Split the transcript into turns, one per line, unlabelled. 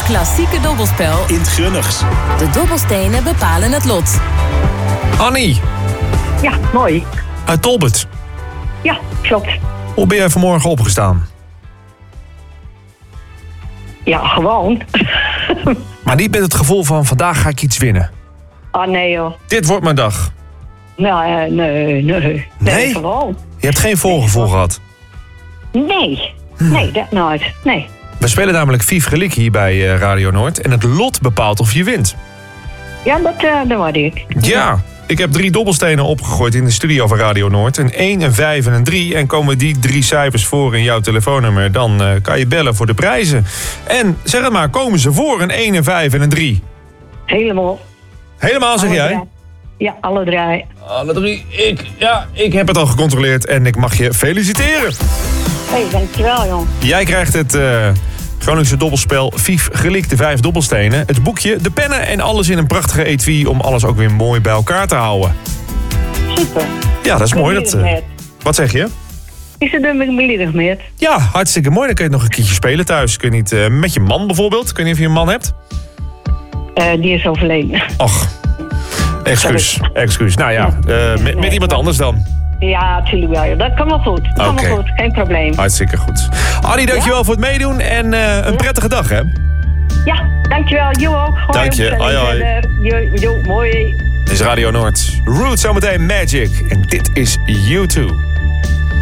klassieke dobbelspel
in het Grunnigs.
De dobbelstenen bepalen het lot.
Annie,
Ja, mooi.
uit Tolbert.
Ja, klopt.
Hoe ben jij vanmorgen opgestaan?
Ja, gewoon.
Maar niet met het gevoel van vandaag ga ik iets winnen.
Ah, nee joh.
Dit wordt mijn dag.
Nee.
Nee?
Gewoon.
Je hebt geen voorgevoel gehad.
Nee, dat nooit. Nee.
We spelen namelijk Vief Gelik hier bij Radio Noord. En het lot bepaalt of je wint.
Ja, dat word ik.
Ja, ik heb 3 dobbelstenen opgegooid in de studio van Radio Noord. Een 1, een 5 en een 3. En komen die 3 cijfers voor in jouw telefoonnummer, dan kan je bellen voor de prijzen. En zeg het maar, komen ze voor een 1, een 5 en een 3?
Helemaal.
Helemaal, zeg
Alle
jij?
3. Ja, alle 3.
Alle 3. Ik heb het al gecontroleerd en ik mag je feliciteren.
Hé, dankjewel, jong.
Jij krijgt het Groningse dobbelspel Vief Gelik, de 5 dobbelstenen. Het boekje, de pennen en alles in een prachtige etui om alles ook weer mooi bij elkaar te houden.
Super.
Ja, dat is mooi. Wat zeg je?
Is het een beledigd met?
Ja, hartstikke mooi. Dan kun je het nog een keertje spelen thuis. Kun je niet met je man bijvoorbeeld? Kun je of je een man hebt?
Die is overleden.
Och, excuus. Nou ja, met iemand anders dan.
Ja, natuurlijk wel. Dat kan wel goed. Dat kan wel goed. Geen probleem.
Hartstikke goed. Annie, dankjewel voor het meedoen en een prettige dag, hè?
Ja, dankjewel. Jo ook. Hoi,
Dank je. Hoi.
Jo, mooi.
Dit is Radio Noord. Root zometeen Magic. En dit is U2.